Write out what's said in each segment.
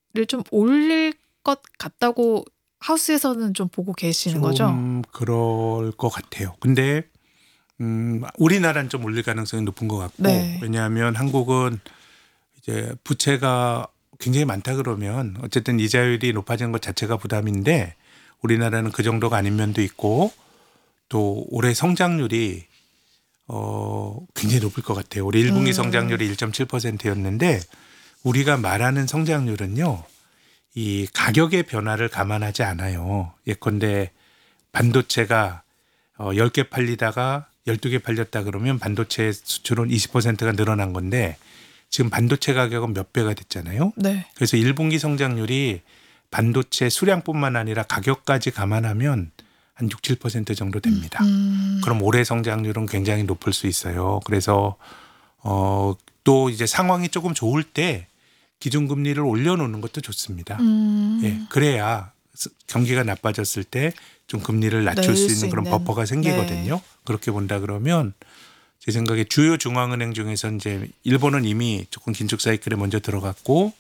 좀 올릴 것 같다고 하우스에서는 좀 보고 계시는 거죠? 좀 그럴 것 같아요. 근데 우리나라는 좀 올릴 가능성이 높은 것 같고 네. 왜냐하면 한국은 이제 부채가 굉장히 많다 그러면 어쨌든 이자율이 높아지는 것 자체가 부담인데 우리나라는 그 정도가 아닌 면도 있고 또 올해 성장률이 굉장히 높을 것 같아요. 우리 1분기 성장률이 1.7%였는데 우리가 말하는 성장률은요. 이 가격의 변화를 감안하지 않아요. 예컨대 반도체가 10개 팔리다가 12개 팔렸다 그러면 반도체 수출은 20%가 늘어난 건데 지금 반도체 가격은 몇 배가 됐잖아요. 네. 그래서 1분기 성장률이 반도체 수량뿐만 아니라 가격까지 감안하면 한 6, 7% 정도 됩니다. 그럼 올해 성장률은 굉장히 높을 수 있어요. 그래서 또 이제 상황이 조금 좋을 때 기준금리를 올려놓는 것도 좋습니다. 예, 그래야 경기가 나빠졌을 때 좀 금리를 낮출 수 있는 그런 버퍼가 생기거든요. 네. 그렇게 본다 그러면 제 생각에 주요 중앙은행 중에서 이제 일본은 이미 조금 긴축 사이클에 먼저 들어갔고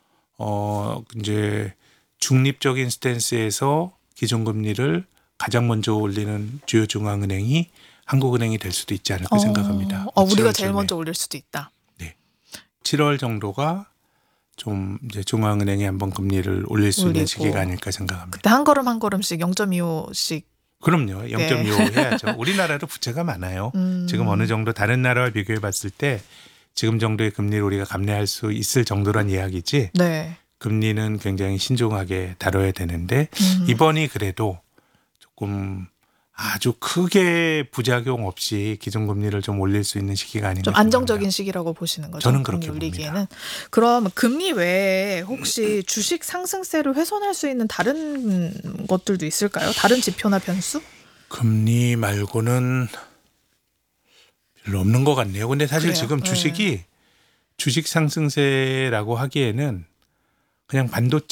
이제 중립적인 스탠스에서 기준금리를 가장 먼저 올리는 주요 중앙은행이 한국은행이 될 수도 있지 않을까 생각합니다. 우리가 제일 먼저 올릴 수도 있다. 네, 7월 정도가 좀 이제 중앙은행이 한번 금리를 올릴 수 있는 시기가 아닐까 생각합니다. 그때 한 걸음 한 걸음씩 0.25씩. 그럼요. 0.25 해야죠. 우리나라도 부채가 많아요. 지금 어느 정도 다른 나라와 비교해 봤을 때 지금 정도의 금리를 우리가 감내할 수 있을 정도란 이야기지. 네. 금리는 굉장히 신중하게 다뤄야 되는데 이번이 그래도 조금 아주 크게 부작용 없이 기준금리를 좀 올릴 수 있는 시기가 아닌가 좀 안정적인 시기라고 보시는 거죠? 저는 그렇게 봅니다. 그럼 금리 외에 혹시 주식 상승세를 훼손할 수 있는 다른 것들도 있을까요? 다른 지표나 변수? 금리 말고는 별로 없는 것 같네요. 근데 사실 그래요? 지금 주식이 주식 상승세라고 하기에는 그냥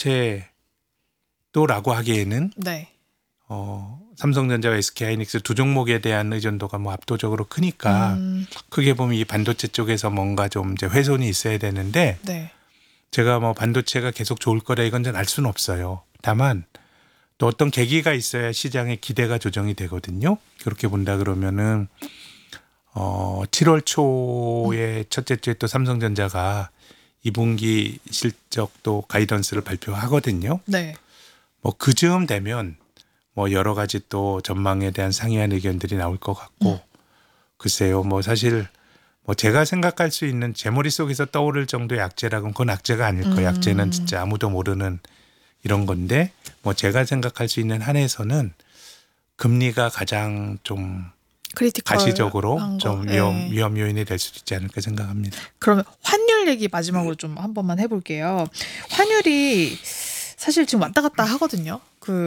반도체도라고 하기에는 네. 삼성전자와 SK하이닉스 두 종목에 대한 의존도가 뭐 압도적으로 크니까 크게 보면 이 반도체 쪽에서 뭔가 좀 이제 훼손이 있어야 되는데 네. 제가 뭐 반도체가 계속 좋을 거라 이건 알 수는 없어요. 다만 또 어떤 계기가 있어야 시장의 기대가 조정이 되거든요. 그렇게 본다 그러면은 7월 초에 첫째 주에 또 삼성전자가 2분기 실적도 가이던스를 발표하거든요. 네. 뭐 그즈음 되면 뭐 여러 가지 또 전망에 대한 상이한 의견들이 나올 것 같고 글쎄요. 뭐 사실 뭐 제가 생각할 수 있는 제 머릿속에서 떠오를 정도의 악재라고는 그건 악재가 아닐 거예요. 악재는 진짜 아무도 모르는 이런 건데 뭐 제가 생각할 수 있는 한에서는 금리가 가장 좀 가시적으로 좀 위험 요인이 될 수도 있지 않을까 생각합니다. 그러면 환율 얘기 마지막으로 좀 한 번만 해볼게요. 환율이 사실 지금 왔다 갔다 하거든요.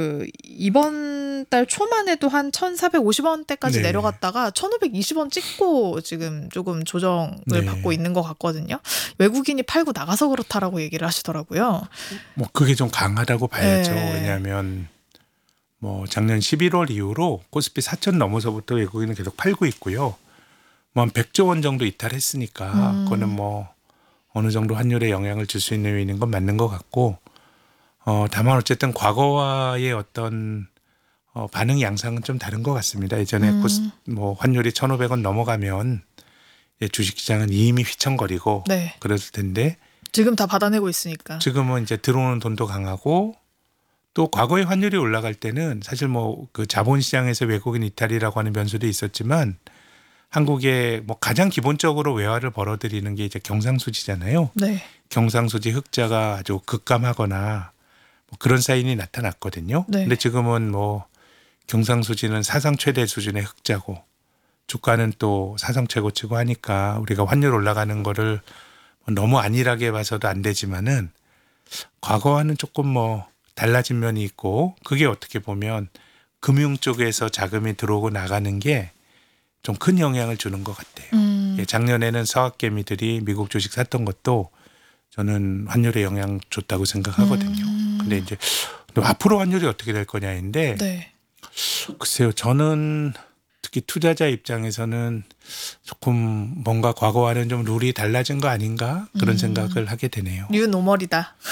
이번 달 초만 해도 한 1,450원대까지 내려갔다가 1,520원 찍고 지금 조금 조정을 받고 있는 것 같거든요. 외국인이 팔고 나가서 그렇다라고 얘기를 하시더라고요. 뭐 그게 좀 강하다고 봐야죠. 왜냐하면 뭐 작년 11월 이후로 코스피 4천 넘어서부터 외국인은 계속 팔고 있고요. 뭐 한 100조 원 정도 이탈했으니까 그거는 뭐 어느 정도 환율에 영향을 줄 수 있는 요인인 건 맞는 것 같고 다만 어쨌든 과거와의 어떤 반응 양상은 좀 다른 것 같습니다. 예전에 뭐 환율이 1,500원 넘어가면 주식시장은 이미 휘청거리고 그랬을 텐데 지금 다 받아내고 있으니까. 지금은 이제 들어오는 돈도 강하고 또 과거의 환율이 올라갈 때는 사실 뭐 그 자본시장에서 외국인 이탈이라고 하는 변수도 있었지만 한국의 뭐 가장 기본적으로 외화를 벌어들이는 게 이제 경상수지잖아요. 네. 경상수지 흑자가 아주 급감하거나 뭐 그런 사인이 나타났거든요. 근데 지금은 뭐 경상수지는 사상 최대 수준의 흑자고 주가는 또 사상 최고치고 하니까 우리가 환율 올라가는 거를 너무 안일하게 봐서도 안 되지만은 과거와는 조금 뭐 달라진 면이 있고 그게 어떻게 보면 금융 쪽에서 자금이 들어오고 나가는 게 좀 큰 영향을 주는 것 같아요. 작년에는 서학개미들이 미국 주식 샀던 것도 저는 환율에 영향 줬다고 생각하거든요. 근데 이제 앞으로 환율이 어떻게 될 거냐인데 글쎄요. 저는 특히 투자자 입장에서는 조금 뭔가 과거와는 좀 룰이 달라진 거 아닌가 그런 생각을 하게 되네요. 뉴 노멀이다.